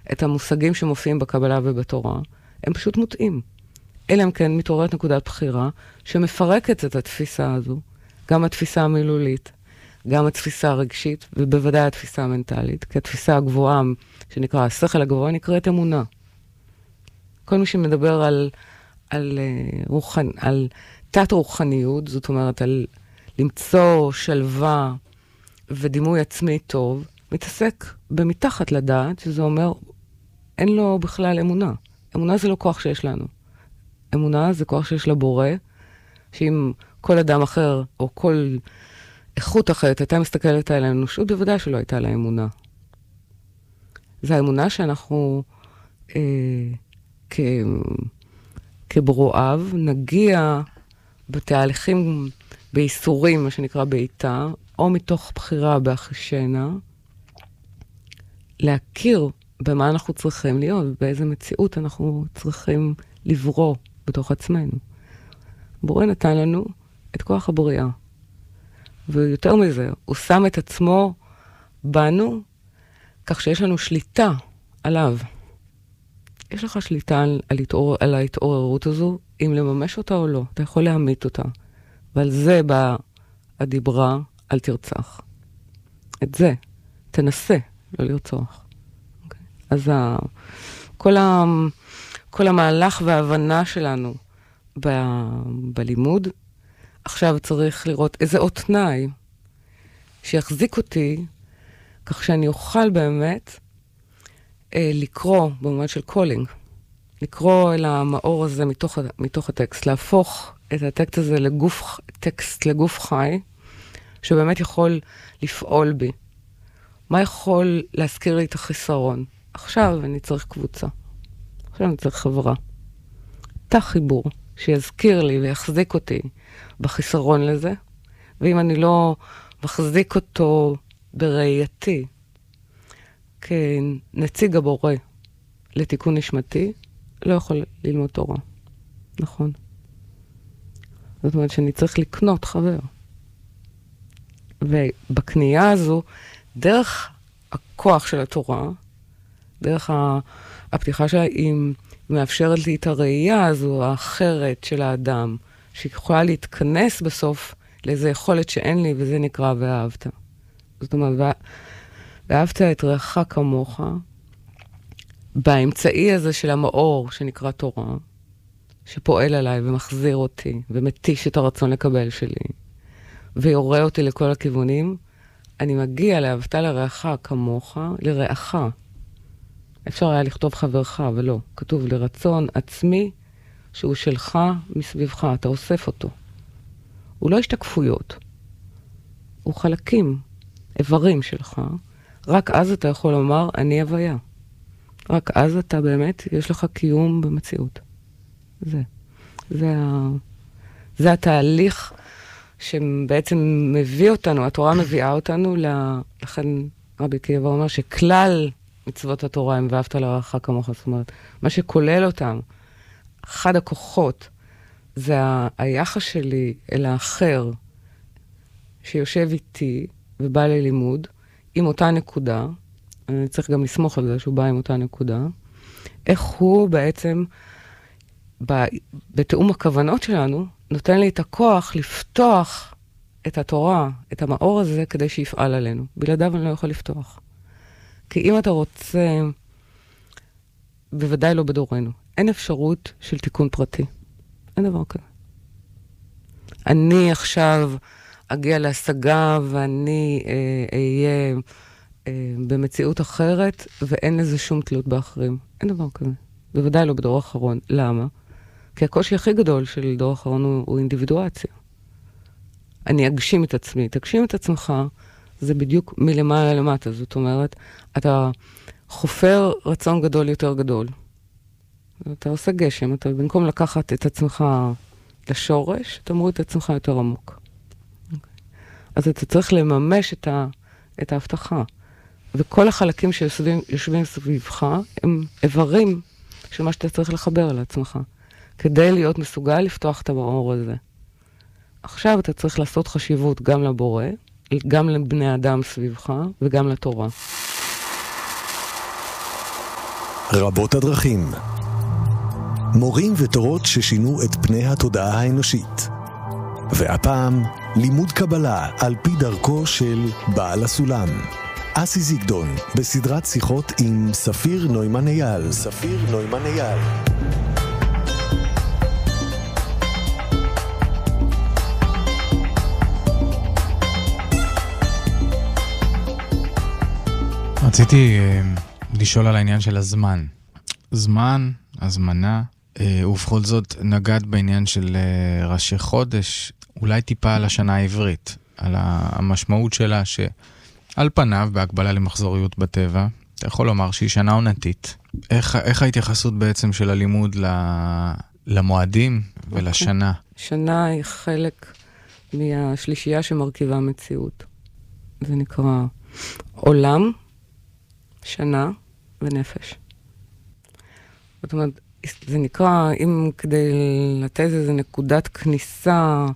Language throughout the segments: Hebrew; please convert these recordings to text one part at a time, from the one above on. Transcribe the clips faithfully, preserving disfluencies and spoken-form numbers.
את המושגים שמופיעים בקבלה ובתורה, הם פשוט מוטעים. אלא אם כן מתעוררת נקודת בחירה שמפרקת את התפיסה הזו, גם התפיסה המילולית, גם התפיסה הרגשית, ובוודאי התפיסה המנטלית, כי התפיסה הגבוהה, שנקרא השכל הגבוה, נקראת אמונה. כל מי שמדבר על, על, רוחנ, על תת רוחניות, זאת אומרת, על למצוא שלווה ודימוי עצמי טוב, מתעסק במתחת לדעת, שזה אומר, אין לו בכלל אמונה. אמונה זה לא כוח שיש לנו. אמונה זה כוח שיש לבורא, שאם כל אדם אחר, או כל איכות אחרת, הייתה מסתכלת על האנושות, בוודאי שלא הייתה לה אמונה. זו האמונה שאנחנו, אה, כ, כברואיו, נגיע בתהליכים, באיסורים, מה שנקרא בעיטה, או מתוך בחירה באחישנה, להכיר במה אנחנו צריכים להיות, באיזה מציאות אנחנו צריכים לברוא בתוך עצמנו. בורא נתן לנו את כוח הבריאה. ויותר מזה, הוא שם את עצמו בנו, כך שיש לנו שליטה עליו. יש לך שליטה על, על, התעור, על ההתעוררות הזו, אם לממש אותה או לא. אתה יכול להמית אותה. ועל זה באה הדיברה, אל תרצח. את זה, תנסה לא לרצוח. Okay. אז ה, כל, ה, כל המהלך וההבנה שלנו ב, בלימוד, עכשיו צריך לראות איזה עוד תנאי שיחזיק אותי, כך שאני אוכל באמת אה, לקרוא, במובן של קולינג, לקרוא אל המאור הזה מתוך, מתוך הטקסט, להפוך את הטקסט הזה לגוף, טקסט לגוף חי, שבאמת יכול לפעול בי. מה יכול להזכיר לי את החיסרון? עכשיו אני צריך קבוצה. עכשיו אני צריך חברה. תא חיבור שיזכיר לי ויחזיק אותי בחיסרון לזה, ואם אני לא מחזיק אותו בראייתי כנציג הבורא לתיקון נשמתי, לא יכול ללמוד תורה. נכון. זאת אומרת שאני צריך לקנות חבר. ובקנייה הזו, דרך הכוח של התורה, דרך הפתיחה שלה, היא מאפשרת לי את הראייה הזו, האחרת של האדם, שיכולה להתכנס בסוף לאיזו יכולת שאין לי, וזה נקרא ואהבת. זאת אומרת, ואהבת את רעך כמוך, באמצעי הזה של המאור שנקרא תורה, שפועל עליי ומחזיר אותי, ומתיש את הרצון לקבל שלי, ויורה אותי לכל הכיוונים, אני מגיע לאהבת לרעך כמוך, לרעך. אפשר היה לכתוב חברך, ולא. כתוב לרצון עצמי, שהוא שלך מסביבך, אתה אוסף אותו. הוא לא השתקפויות. הוא חלקים, איברים שלך. רק אז אתה יכול לומר, אני הוויה. רק אז אתה באמת, יש לך קיום במציאות. זה. זה, ה... זה התהליך שבעצם מביא אותנו, התורה מביאה אותנו, לכן רבי עקיבא אומר שכלל מצוות התורה הם ואהבת לרעך כמוך, זאת אומרת, מה שכולל אותם, אחד הכוחות, זה ה... היחס שלי אל האחר, שיושב איתי ובא ללימוד, עם אותה נקודה, אני צריך גם לסמוך על זה שהוא בא עם אותה נקודה, איך הוא בעצם, בתאום הכוונות שלנו, נותן לי את הכוח לפתוח את התורה, את המאור הזה, כדי שיפעל עלינו. בלעדיו אני לא יכול לפתוח. כי אם אתה רוצה, בוודאי לא בדורנו, אין אפשרות של תיקון פרטי. אין דבר כזה. אני עכשיו אגיע להשגה ואני אהיה אה, אה, במציאות אחרת, ואין לזה שום תלות באחרים. אין דבר כזה. בוודאי לא בדור האחרון. למה? כי הקושי הכי גדול של דור האחרון הוא, הוא אינדיבידואציה. אני אגשים את עצמי. תגשים את עצמך, זה בדיוק מלמעלה למטה. זאת אומרת, אתה חופר רצון גדול יותר גדול. אתה עושה גשם, אתה במקום לקחת את עצמך לשורש, אתה מוריד את עצמך יותר עמוק. Okay. אז אתה צריך לממש את, ה, את ההבטחה. וכל החלקים שיושבים סביבך, הם איברים של מה שאתה צריך לחבר על עצמך. כדי להיות מסוגל לפתוח את המאור הזה. עכשיו אתה צריך לעשות חשיבות גם לבורא, גם לבני אדם סביבך, וגם לתורה. רבות הדרכים. מורים ותורות ששינו את פני התודעה האנושית. והפעם, לימוד קבלה על פי דרכו של בעל הסולם. אסי זיגדון, בסדרת שיחות עם ספיר נוימן אייל. ספיר נוימן אייל. רציתי uh, לשאול על העניין של הזמן. זמן, הזמנה, uh, ובכל זאת נגעת בעניין של uh, ראשי חודש, אולי טיפה על השנה העברית, על המשמעות שלה שעל פניו, בהקבלה למחזוריות בטבע, אתה יכול לומר שהיא שנה עונתית. איך, איך ההתייחסות בעצם של הלימוד למועדים ולשנה? Okay. שנה היא חלק מהשלישייה שמרכיבה מציאות. זה נקרא עולם, שנה ונפש. זאת אומרת, זה נקרא, אם כדי לתת איזו נקודת כניסה,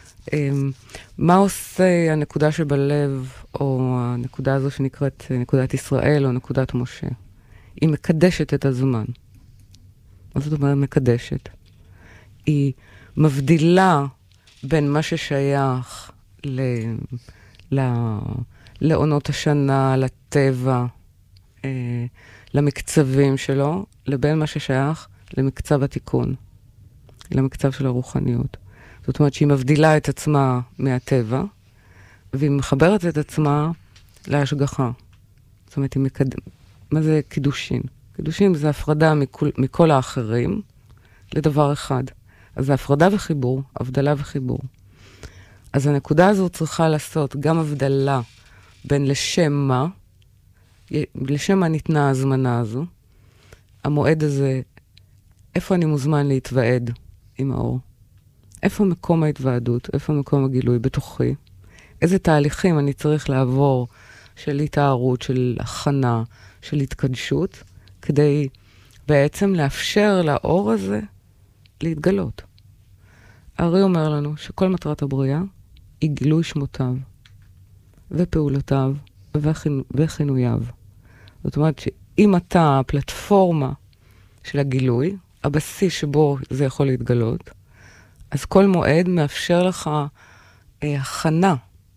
מה עושה הנקודה שבלב, או הנקודה הזו שנקראת נקודת ישראל, או נקודת משה? היא מקדשת את הזמן. מה זאת אומרת מקדשת? היא מבדילה בין מה ששייך ל... ל... לעונות השנה, לטבע, אה, למקצבים שלו, לבין מה ששייך למקצב התיקון, למקצב של הרוחניות. זאת אומרת שהיא מבדילה את עצמה מהטבע, והיא מחברת את עצמה להשגחה. זאת אומרת, היא מקד... מה זה קידושין? קידושין זה הפרדה מכל, מכל האחרים לדבר אחד. אז זה הפרדה וחיבור, הבדלה וחיבור. אז הנקודה הזו צריכה לעשות גם הבדלה בין לשם מה, לשם מה ניתנה הזמנה הזו, המועד הזה, איפה אני מוזמן להתוועד עם האור? איפה מקום ההתוועדות? איפה מקום הגילוי בתוכי? איזה תהליכים אני צריך לעבור של התארות, של הכנה, של התקדשות, כדי בעצם לאפשר לאור הזה להתגלות. הארי אומר לנו שכל מטרת הבריאה היא גילוי שמותיו, ופעולותיו, וכינוייו. זאת אומרת שאם אתה הפלטפורמה של הגילוי, הבסיס שבו זה יכול להתגלות, אז כל מועד מאפשר לך אה, הכנה,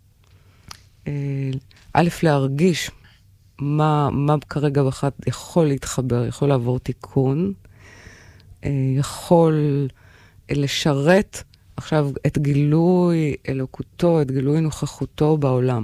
אה, א', להרגיש מה, מה כרגע בחד יכול להתחבר, יכול לעבור תיקון, אה, יכול אה, לשרת עכשיו את גילוי אלוקותו, את גילוי נוכחותו בעולם.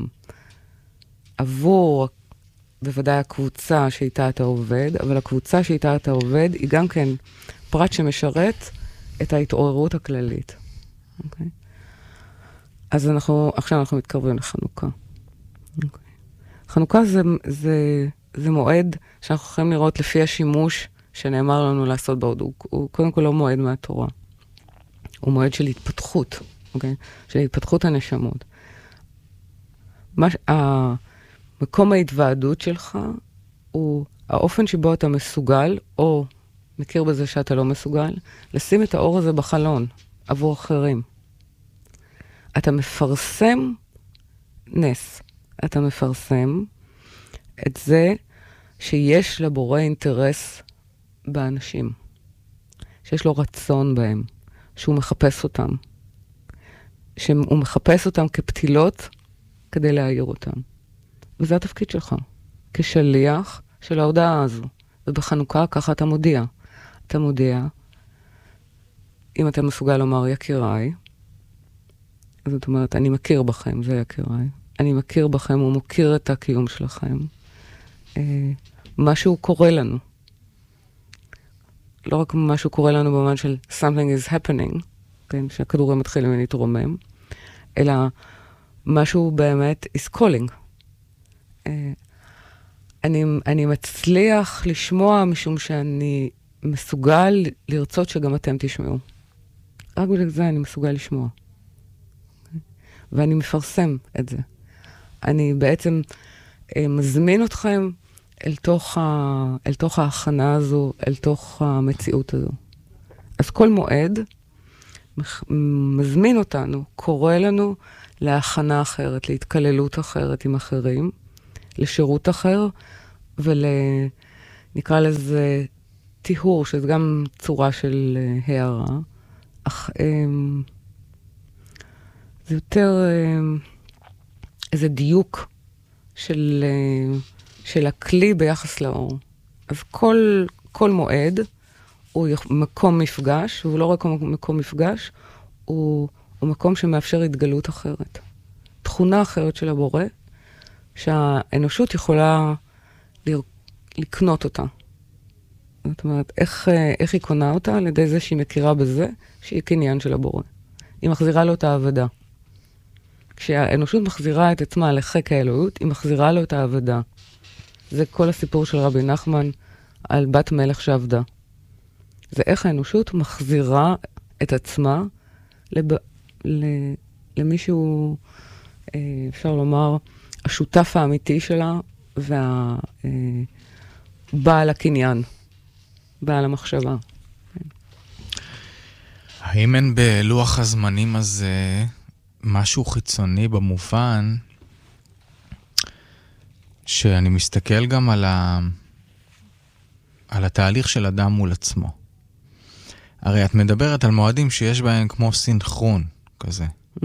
עבור בוודאי הקבוצה שאיתה אתה עובד, אבל הקבוצה שאיתה אתה עובד היא גם כן פרט שמשרת את ההתעוררות הכללית. אוקיי? אז אנחנו, עכשיו אנחנו מתקרבים לחנוכה. אוקיי. חנוכה זה, זה, זה מועד שאנחנו יכולים לראות לפי השימוש שנאמר לנו לעשות בעוד. הוא, הוא קודם כל לא מועד מהתורה. הוא מועד של התפתחות, אוקיי? של התפתחות הנשמות. מה, ה, מקום ההתוועדות שלך הוא האופן שבו אתה מסוגל, או מכיר בזה שאתה לא מסוגל, לשים את האור הזה בחלון עבור אחרים. אתה מפרסם נס. אתה מפרסם את זה שיש לבורא אינטרס באנשים. שיש לו רצון בהם. שהוא מחפש אותם. שהוא מחפש אותם כפתילות כדי להעיר אותם. וזה התפקיד שלך. כשליח של ההודעה הזו. ובחנוכה ככה אתה מודיע. אתה מודיע, אם אתה מסוגל לומר יקיריי, זאת אומרת, אני מכיר בכם, זה יקיריי. אני מכיר בכם, הוא מוכיר את הקיום שלכם. אה, משהו קורה לנו. לא רק משהו קורה לנו במובן של something is happening, כן, שהכדורים מתחילים להתרומם, אלא משהו באמת is calling. אה, אני, אני מצליח לשמוע משום שאני מסוגל לרצות שגם אתם תשמעו. רק בגלל זה אני מסוגל לשמוע. ואני מפרסם את זה. אני בעצם אה, מזמין אתכם אל תוך, ה, אל תוך ההכנה הזו, אל תוך המציאות הזו. אז כל מועד מזמין אותנו, קורא לנו להכנה אחרת, להתקללות אחרת עם אחרים, לשירות אחר ולניסיון נקרא לזה טיהור, שזה גם צורה של uh, הערה, אך um, זה יותר um, איזה דיוק של, uh, של הכלי ביחס לאור. אז כל, כל מועד הוא מקום מפגש, והוא לא רק מקום מפגש, הוא, הוא מקום שמאפשר התגלות אחרת. תכונה אחרת של הבורא, שהאנושות יכולה לקנות אותה. זאת אומרת, איך, איך היא קונה אותה? על ידי זה שהיא מכירה בזה, שהיא קניין של הבורא. היא מחזירה לו את העבדה. כשהאנושות מחזירה את עצמה לחיק האלוהות, היא מחזירה לו את העבדה. זה כל הסיפור של רבי נחמן על בת מלך שעבדה. זה איך האנושות מחזירה את עצמה לב... למישהו, אפשר לומר, השותף האמיתי שלה והבעל הקניין, בעל המחשבה. האם אין בלוח הזמנים הזה משהו חיצוני במובן שאני מסתכל גם על, ה... על התהליך של אדם מול עצמו? הרי את מדברת על מועדים שיש בהם כמו סינכרון כזה.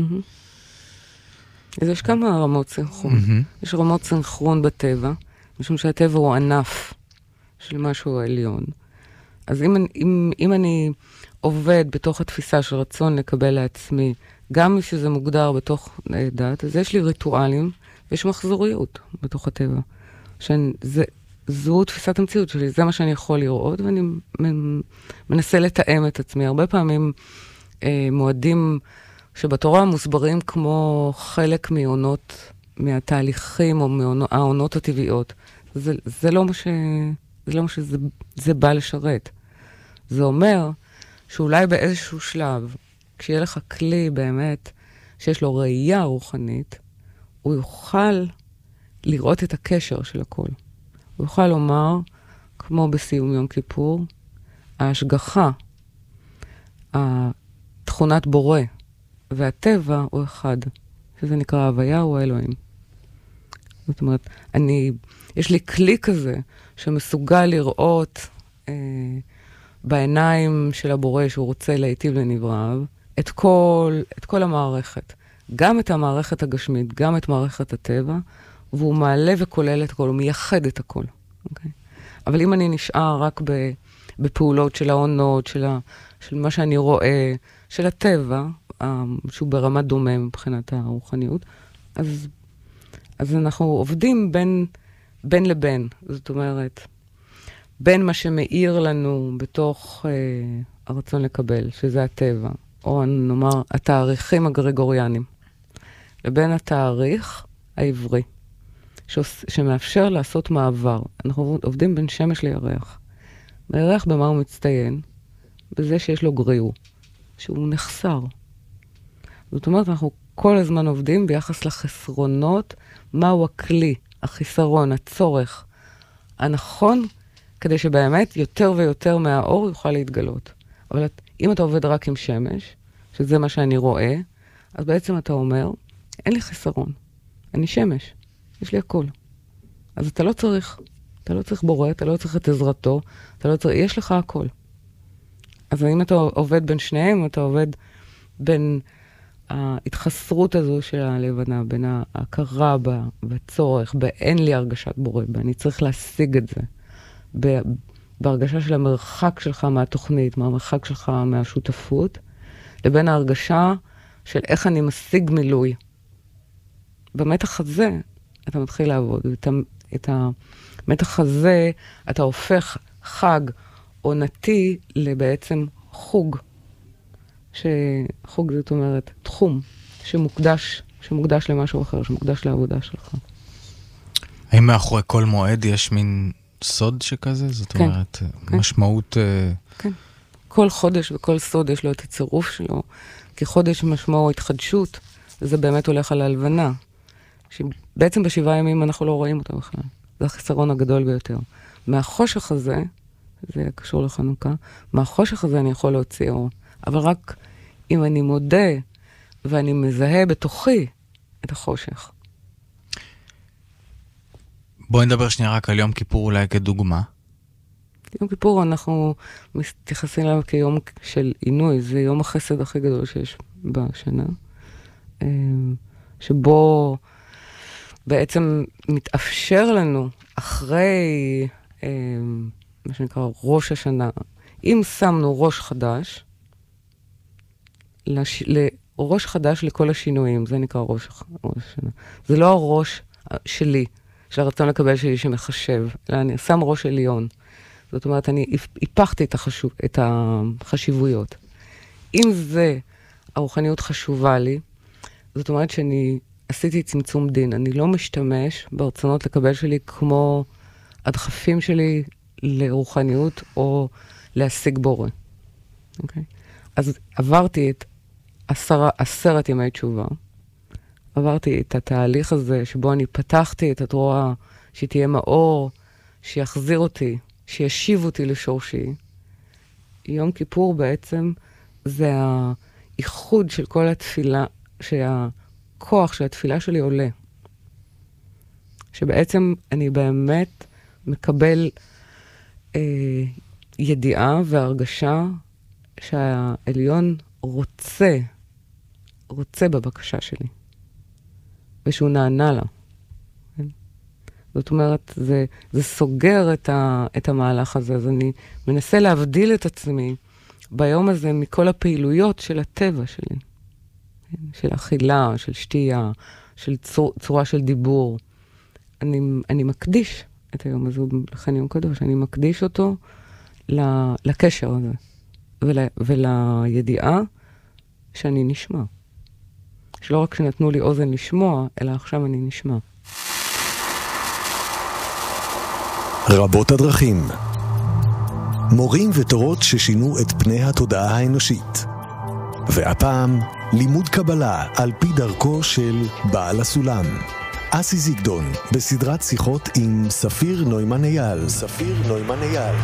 אז יש כמה רמות סינכרון. יש רמות סינכרון בטבע, משום שהטבע הוא ענף של משהו עליון. אז אם, אם, אם אני עובד בתוך התפיסה של רצון לקבל לעצמי, גם שזה מוגדר בתוך דת, אז יש לי ריטואלים, ויש מחזוריות בתוך הטבע. שזה, זו תפיסת המציאות שלי, זה מה שאני יכול לראות, ואני מנסה לתאם את עצמי. הרבה פעמים אה, מועדים שבתורה מוסברים כמו חלק מעונות, מהתהליכים או מהעונות הטבעיות. זה, זה לא מה ש... זה לא מה שזה זה בא לשרת. זה אומר שאולי באיזשהו שלב, כשיהיה לך כלי באמת, שיש לו ראייה רוחנית, הוא יוכל לראות את הקשר של הכל. הוא יוכל לומר, כמו בסיום יום כיפור, ההשגחה, התכונת בורא, והטבע הוא אחד, שזה נקרא הוויה, הוא האלוהים. זאת אומרת, אני, יש לי כלי כזה שמסוגל לראות אה, בעיניים של הבורא שהוא רוצה להיטיב לנבראיו, את כל, את כל המערכת. גם את המערכת הגשמית, גם את מערכת הטבע, והוא מעלה וכולל את הכל, הוא מייחד את הכל. אוקיי? אבל אם אני נשאר רק בפעולות של העונות, של, ה, של מה שאני רואה, של הטבע, שהוא ברמה דומה מבחינת הרוחניות, אז, אז אנחנו עובדים בין, בין לבין. זאת אומרת, בין מה שמאיר לנו בתוך אה, הרצון לקבל, שזה הטבע, או נאמר, התאריכים הגרגוריאנים, לבין התאריך העברי, שעוש, שמאפשר לעשות מעבר. אנחנו עובדים בין שמש לירח. בירח במה הוא מצטיין? בזה שיש לו גריעו, שהוא נחסר. זאת אומרת, אנחנו כל הזמן עובדים ביחס לחסרונות, מהו הכלי, החיסרון, הצורך, הנכון, כדי שבאמת יותר ויותר מהאור יוכל להתגלות. אבל אם אתה עובד רק עם שמש, שזה מה שאני רואה, אז בעצם אתה אומר, אין לי חיסרון, אני שמש, יש לי הכל. אז אתה לא צריך, אתה לא צריך בורא, אתה לא צריך את עזרתו, אתה לא צריך, יש לך הכל. אז אם אתה עובד בין שניהם, אתה עובד בין ההתחסרות הזו של הלבנה, בין ההכרה בצורך, באין לי הרגשת בורא, ואני צריך להשיג את זה, בהרגשה של המרחק שלך מהתוכנית, מהמרחק שלך מהשותפות, לבין ההרגשה של איך אני משיג מילוי. במתח הזה אתה מתחיל לעבוד, את, את המתח הזה אתה הופך חג עונתי לבעצם חוג, שחוג זאת אומרת תחום שמוקדש, שמוקדש למשהו אחר, שמוקדש לעבודה שלך. האם מאחורי כל מועד יש מין סוד שכזה? זאת כן, אומרת, כן. משמעות... כן. כל חודש וכל סוד יש לו את הצירוף שלו, כי חודש משמעו התחדשות, וזה באמת הולך על ההלבנה. שבעצם בשבעה ימים אנחנו לא רואים אותו בכלל. זה החיסרון הגדול ביותר. מהחושך הזה, זה קשור לחנוכה, מהחושך הזה אני יכול להוציא אור. אבל רק אם אני מודה ואני מזהה בתוכי את החושך. בואי נדבר שנייה רק על יום כיפור אולי כדוגמה. יום כיפור אנחנו מתייחסים אליו כיום של עינוי, זה יום החסד הכי גדול שיש בשנה, שבו בעצם מתאפשר לנו אחרי מה שנקרא ראש השנה, אם שמנו ראש חדש, לש... לראש חדש לכל השינויים, זה נקרא ראש, ראש השנה. זה לא הראש שלי, של הרצון לקבל שלי שמחשב, אלא אני שם ראש עליון. זאת אומרת, אני היפכתי את, החשוב, את החשיבויות. אם זה, הרוחניות חשובה לי, זאת אומרת שאני עשיתי צמצום דין. אני לא משתמש ברצונות לקבל שלי כמו הדחפים שלי לרוחניות או להשיג בורא. אוקיי? אז עברתי את עשרה, עשרת ימי תשובה. עברתי את התהליך הזה שבו אני פתחתי את התורה, שתהיה מאור, שיחזיר אותי, שישיב אותי לשורשי. יום כיפור בעצם זה האיחוד של כל התפילה, שהכוח של התפילה שלי עולה. שבעצם אני באמת מקבל אה, ידיעה והרגשה שהעליון רוצה, רוצה בבקשה שלי. ושהוא נענה לה. כן? זאת אומרת, זה, זה סוגר את, ה, את המהלך הזה, אז אני מנסה להבדיל את עצמי ביום הזה מכל הפעילויות של הטבע שלי. כן? של אכילה, של שתייה, של צור, צורה של דיבור. אני, אני מקדיש את היום הזה, לכן יום קדוש, אני מקדיש אותו לקשר הזה, ול, ולידיעה שאני נשמע. שלא רק שנתנו לי אוזן לשמוע, אלא עכשיו אני נשמע. רבות הדרכים. מורים ותורות ששינו את פני התודעה האנושית. והפעם, לימוד קבלה על פי דרכו של בעל הסולם. אסי זיגדון, בסדרת שיחות עם ספיר נוימן אייל. ספיר נוימן אייל.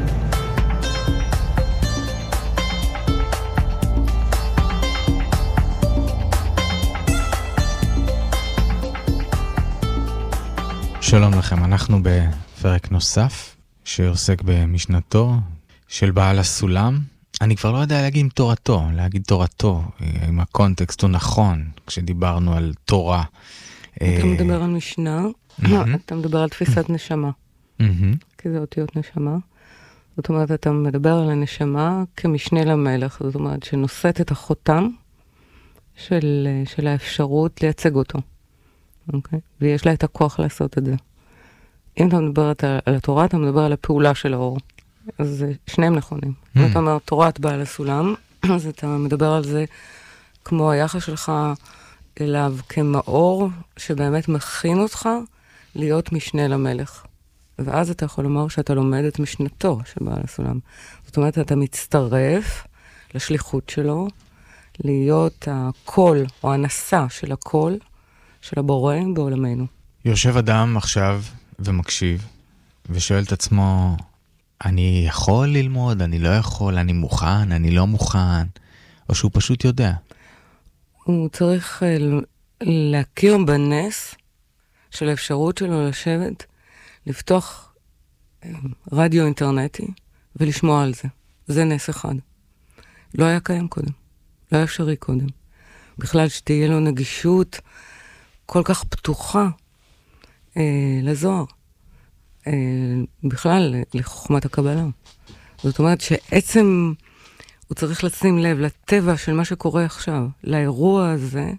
שלום לכם, אנחנו בפרק נוסף שעוסק במשנתו של בעל הסולם. אני כבר לא יודע להגיד עם תורתו, להגיד תורתו, אם הקונטקסט הוא נכון, כשדיברנו על תורה. אתה מדבר על משנה, אתה מדבר על תפיסת נשמה, כי זה אותיות נשמה. זאת אומרת, אתה מדבר על הנשמה כמשנה למלך, זאת אומרת, שנושאת את החותם של, של האפשרות לייצג אותו. אוקיי? ויש לה את הכוח לעשות את זה. אם אתה מדבר על התורה, אתה מדבר על הפעולה של האור. אז שניהם נכונים. Mm. אם אתה אומר תורת בעל הסולם, אז אתה מדבר על זה כמו היחס שלך אליו כמאור, שבאמת מכין אותך להיות משנה למלך. ואז אתה יכול לומר שאתה לומד את משנתו של בעל הסולם. זאת אומרת, אתה מצטרף לשליחות שלו, להיות הקול או הנשא של הקול, של הבורא בעולמנו. יושב אדם עכשיו ומקשיב, ושואל את עצמו, אני יכול ללמוד, אני לא יכול, אני מוכן, אני לא מוכן, או שהוא פשוט יודע. הוא צריך להכיר בנס של האפשרות שלו לשבת, לפתוח רדיו אינטרנטי ולשמוע על זה. זה נס אחד. לא היה קיים קודם. לא היה אפשרי קודם. בכלל שתהיה לו נגישות כל כך פתוחה אה, לזוהר. אה, בכלל, לחוכמת הקבלה. זאת אומרת שעצם הוא צריך לשים לב לטבע של מה שקורה עכשיו, לאירוע הזה,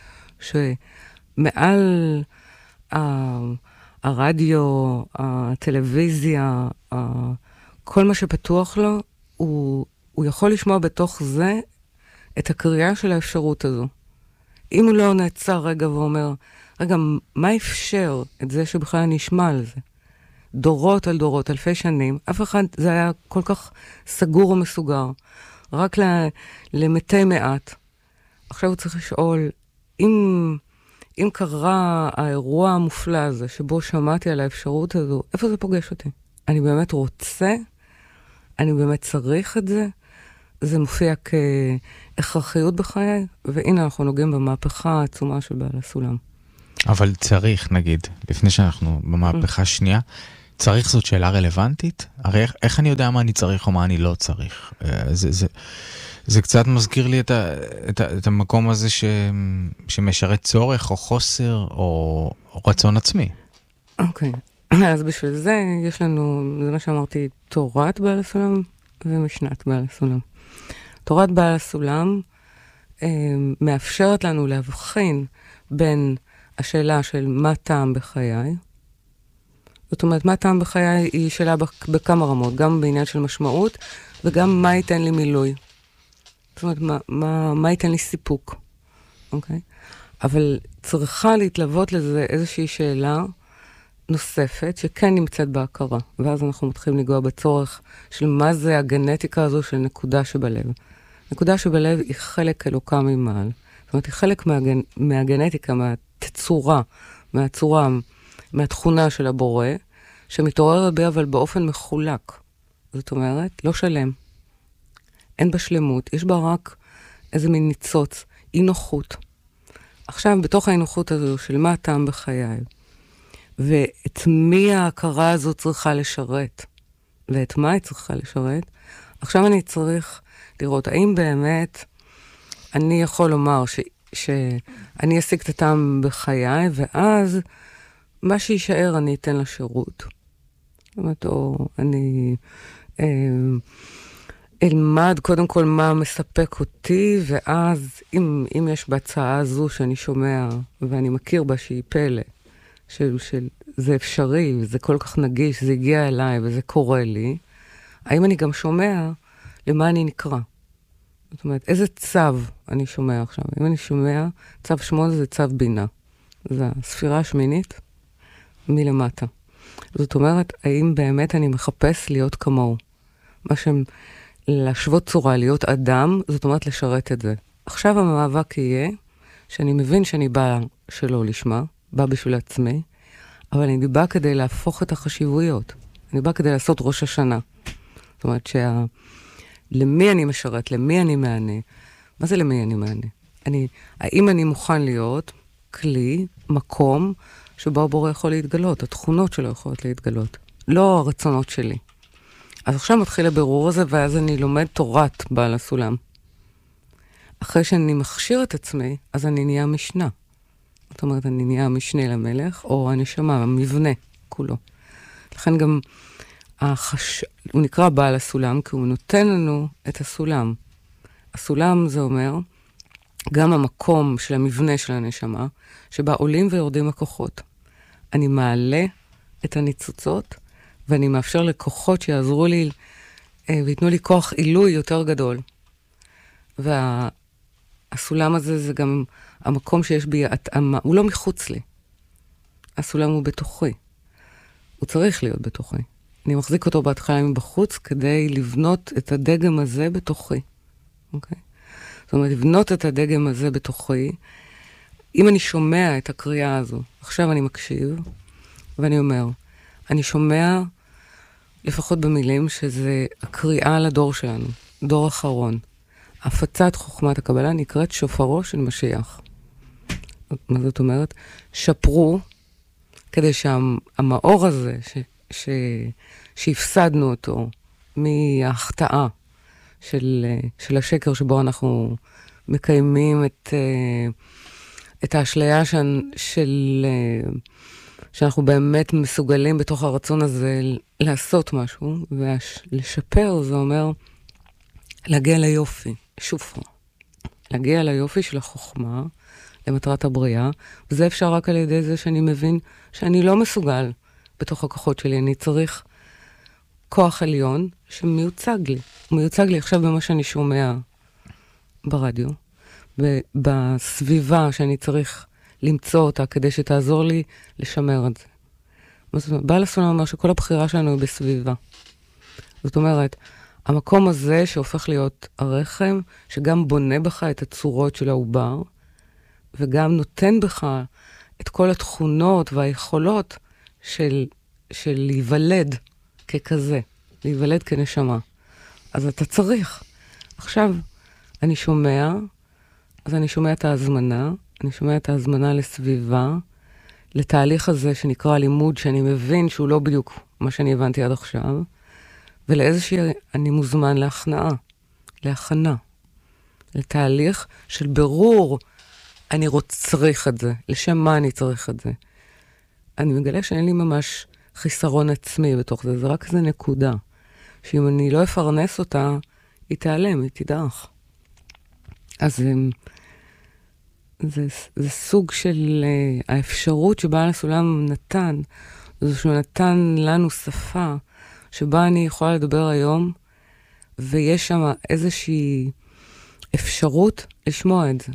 שמעל ה, הרדיו, הטלוויזיה, ה, כל מה שפתוח לו, הוא, הוא יכול לשמוע בתוך זה את הקריאה של האפשרות הזו. אם הוא לא נעצר רגע ואומר, רגע, מה אפשר את זה שבכלל נשמע על זה? דורות על דורות, אלפי שנים, אף אחד, זה היה כל כך סגור ומסוגר, רק למתי מעט. עכשיו הוא צריך לשאול, אם, אם קרה האירוע המופלא הזה, שבו שמעתי על האפשרות הזו, איפה זה פוגש אותי? אני באמת רוצה, אני באמת צריך את זה, זה מופיע כהכרחיות בחיי, והנה אנחנו נוגעים במהפכה העצומה של בעל הסולם. אבל צריך, נגיד, לפני שאנחנו במהפכה שנייה, צריך זאת שאלה רלוונטית? הרי איך, איך אני יודע מה אני צריך או מה אני לא צריך? זה, זה, זה קצת מזכיר לי את, ה, את, ה, את המקום הזה ש, שמשרת צורך או חוסר או, או רצון עצמי. אוקיי. אז בשביל זה יש לנו, זה מה שאמרתי, תורת בעל הסולם ומשנת בעל הסולם. תורת בעל הסולם אה, מאפשרת לנו להבחין בין השאלה של מה טעם בחיי. זאת אומרת, מה טעם בחיי היא שאלה בכמה רמות, גם בעניין של משמעות וגם מה ייתן לי מילוי. זאת אומרת, מה, מה, מה ייתן לי סיפוק. אוקיי? אבל צריכה להתלוות לזה איזושהי שאלה נוספת שכן נמצאת בהכרה. ואז אנחנו מתחילים לגוע בצורך של מה זה הגנטיקה הזו של נקודה שבלב. נקודה שבלב היא חלק אלוקה ממעל. זאת אומרת, היא חלק מהגנ... מהגנטיקה, מהתצורה, מהצורה, מהתכונה של הבורא, שמתעוררת בי אבל באופן מחולק. זאת אומרת, לא שלם. אין בה שלמות, יש בה רק איזה מין ניצוץ, אי נוחות. עכשיו, בתוך האי-נוחות הזו של מה הטעם בחיי, ואת מי ההכרה הזו צריכה לשרת, ואת מה היא צריכה לשרת, עכשיו אני צריך לראות, האם באמת אני יכול לומר ש, שאני אשיג את הטעם בחיי, ואז מה שישאר אני אתן לשירות. זאת אומרת, או אני אה, אלמד קודם כל מה מספק אותי, ואז אם, אם יש בהצעה הזו שאני שומע, ואני מכיר בה שהיא פלא, של, של זה אפשרי, וזה כל כך נגיש, זה הגיע אליי וזה קורה לי, האם אני גם שומע למה אני נקרא? זאת אומרת, איזה צו אני שומע עכשיו? אם אני שומע, צו שמונה זה צו בינה. זה הספירה השמינית מלמטה. זאת אומרת, האם באמת אני מחפש להיות כמוהו? מה שהם להשוות צורה, להיות אדם, זאת אומרת לשרת את זה. עכשיו המאבק יהיה שאני מבין שאני באה שלא לשמה, בא בשביל עצמי, אבל אני באה כדי להפוך את החשיבויות. אני באה כדי לעשות ראש השנה. זאת אומרת, שה... למי אני משרת, למי אני מענה. מה זה למי אני מענה? אני... האם אני מוכן להיות כלי, מקום, שבו הבורא יכול להתגלות, התכונות שלו יכולות להתגלות, לא הרצונות שלי. אז עכשיו מתחיל הבירור הזה, ואז אני לומד תורת בעל הסולם. אחרי שאני מכשיר את עצמי, אז אני נהיה משנה. זאת אומרת, אני נהיה משנה למלך, או הנשמה, המבנה כולו. לכן גם החש... הוא נקרא בעל הסולם, כי הוא נותן לנו את הסולם. הסולם זה אומר, גם המקום של המבנה של הנשמה, שבה עולים ויורדים הכוחות. אני מעלה את הניצוצות, ואני מאפשר לכוחות שיעזרו לי, ויתנו לי כוח עילוי יותר גדול. והסולם הזה זה גם המקום שיש בי התאמה, הוא לא מחוץ לי. הסולם הוא בתוכי. הוא צריך להיות בתוכי. אני מחזיק אותו בהתחלה מבחוץ, כדי לבנות את הדגם הזה בתוכי. אוקיי? זאת אומרת, לבנות את הדגם הזה בתוכי, אם אני שומע את הקריאה הזו, עכשיו אני מקשיב, ואני אומר, אני שומע, לפחות במילים, שזה הקריאה לדור שלנו, דור אחרון. הפצת חוכמת הקבלה נקראת שופרו של משיח. מה זאת אומרת? שפרו, כדי שהמאור הזה, ש, ש, שהפסדנו אותו מההחטאה של, של השקר שבו אנחנו מקיימים את, את האשליה של, של, שאנחנו באמת מסוגלים בתוך הרצון הזה לעשות משהו, ולשפר זה אומר להגיע ליופי, שופרו. להגיע ליופי של החוכמה, למטרת הבריאה, וזה אפשר רק על ידי זה שאני מבין שאני לא מסוגל בתוך הכוחות שלי, אני צריך כוח עליון שמיוצג לי. הוא מיוצג לי עכשיו במה שאני שומע ברדיו, בסביבה שאני צריך למצוא אותה כדי שתעזור לי לשמר את זה. זאת אומרת, בעל הסולם אומר שכל הבחירה שלנו היא בסביבה. זאת אומרת, המקום הזה שהופך להיות הרחם, שגם בונה בך את הצורות של העובר, וגם נותן בך את כל התכונות והיכולות של, של להיוולד ככזה, להיוולד כנשמה. אז אתה צריך. עכשיו, אני שומע, אז אני שומע את ההזמנה, אני שומע את ההזמנה לסביבה, לתהליך הזה שנקרא לימוד, שאני מבין שהוא לא בדיוק מה שאני הבנתי עד עכשיו, ולאיזושהי אני מוזמן להכנעה, להכנה, לתהליך של ברור, אני רוצה צריך את זה, לשם מה אני צריך את זה. אני מגלה שאין לי ממש חיסרון עצמי בתוך זה, זה רק איזו נקודה, שאם אני לא אפרנס אותה, היא תיעלם, היא תדעך. אז זה, זה, זה סוג של uh, האפשרות שבעל הסולם נתן, זה שהוא נתן לנו שפה, שבה אני יכולה לדבר היום, ויש שם איזושהי אפשרות לשמוע את זה.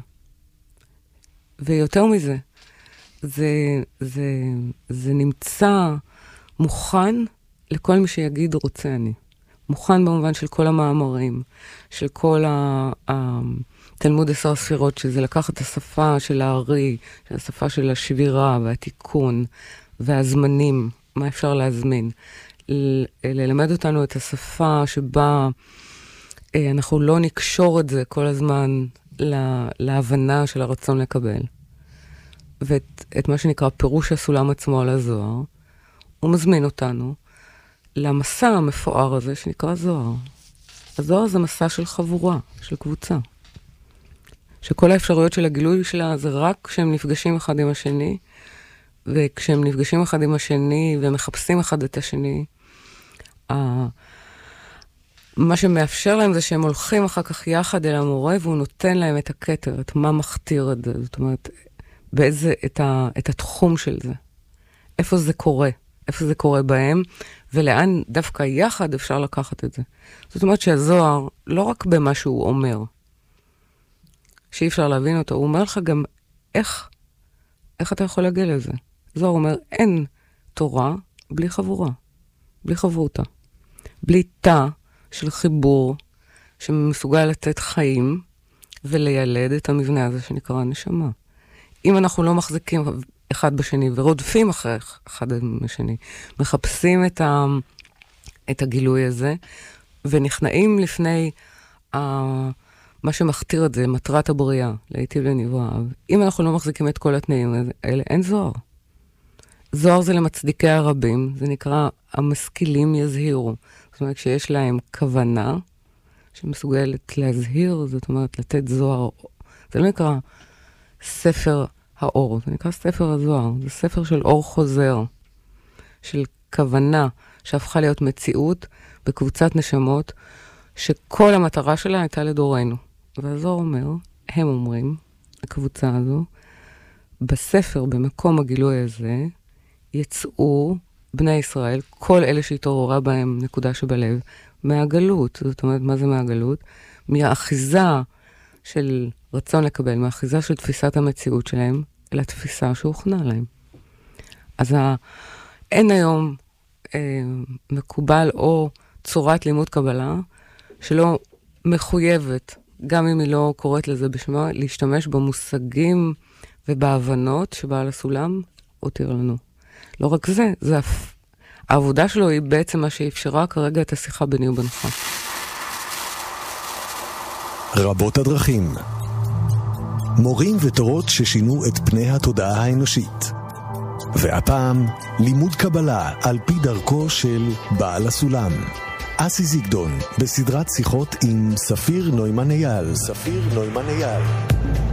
ויותר מזה, זה, זה, זה נמצא מוכן לכל מי שיגיד רוצה אני. מוכן במובן של כל המאמרים, של כל התלמוד עשר ספירות, שזה לקחת את השפה של הארי, של השפה של השבירה והתיקון והזמנים, מה אפשר להזמין. ל- ללמד אותנו את השפה שבה אה, אנחנו לא נקשור את זה כל הזמן לה, להבנה של הרצון לקבל. ואת את מה שנקרא פירוש הסולם עצמו על הזוהר, הוא מזמין אותנו למסע המפואר הזה שנקרא זוהר. הזוהר זה מסע של חבורה, של קבוצה. שכל האפשרויות של הגילוי שלה זה רק כשהם נפגשים אחד עם השני, וכשהם נפגשים אחד עם השני ומחפשים אחד את השני, ה... מה שמאפשר להם זה שהם הולכים אחר כך יחד אל המורה, והוא נותן להם את הכתר, את מה מכתיר את זה, זאת אומרת, באיזה, את, ה... את התחום של זה. איפה זה קורה, איפה זה קורה בהם, ולאן דווקא יחד אפשר לקחת את זה. זאת אומרת שהזוהר, לא רק במה שהוא אומר, שאי אפשר להבין אותו, הוא אומר לך גם איך, איך אתה יכול להגיע לזה. זוהר אומר, אין תורה בלי חבורה, בלי חברותה, בלי תא של חיבור שמסוגל לתת חיים ולילד את המבנה הזה שנקרא נשמה. אם אנחנו לא מחזיקים אחד בשני ורודפים אחרי אחד בשני, מחפשים את, ה, את הגילוי הזה ונכנעים לפני ה, מה שמכתיר את זה, מטרת הבריאה, להיטיב לנבראיו. אם אנחנו לא מחזיקים את כל התנאים האלה, אין זוהר. זוהר זה למצדיקי הרבים, זה נקרא המשכילים יזהירו. זאת אומרת, כשיש להם כוונה שמסוגלת להזהיר, זאת אומרת, לתת זוהר. זה לא נקרא ספר האור, זה נקרא ספר הזוהר. זה ספר של אור חוזר, של כוונה שהפכה להיות מציאות בקבוצת נשמות, שכל המטרה שלה הייתה לדורנו. והזוהר אומר, הם אומרים, הקבוצה הזו, בספר, במקום הגילוי הזה, יצאו בני ישראל, כל אלה שהתעוררה בהם נקודה שבלב, מהגלות. זאת אומרת, מה זה מהגלות? מהאחיזה של רצון לקבל, מהאחיזה של תפיסת המציאות שלהם, לתפיסה שהוכנה להם. אז ה... אין היום אה, מקובל או צורת לימוד קבלה, שלא מחויבת, גם אם היא לא קוראת לזה בשמה, להשתמש במושגים ובהבנות שבעל הסולם הותיר לנו. לא רק זה, זה העבודה שלו היא בעצם מה שאפשרה כרגע את השיחה ביני ובינך. רבות הדרכים. מורים ותורות ששינו את פני התודעה האנושית. והפעם, לימוד קבלה על פי דרכו של בעל הסולם. אסי זיגדון, בסדרת שיחות עם ספיר נוימן אייל. ספיר נוימן אייל.